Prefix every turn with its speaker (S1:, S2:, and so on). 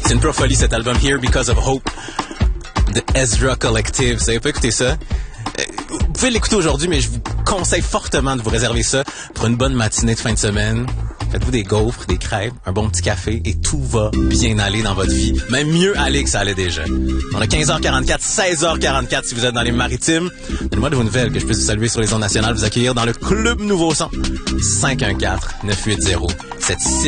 S1: C'est une profolie cet album Here Because of Hope de Ezra Collective. Vous savez pas écouter ça? Vous pouvez l'écouter aujourd'hui, mais je vous conseille fortement de vous réserver ça pour une bonne matinée de fin de semaine. Faites-vous des gaufres, des crêpes, un bon petit café et tout va bien aller dans votre vie. Même mieux aller que ça allait déjà. On a 15h44, 16h44 si vous êtes dans les maritimes. Donnez-moi de vos nouvelles que je puisse vous saluer sur les ondes nationales, vous accueillir dans le Club Nouveau Son. 514-980-76.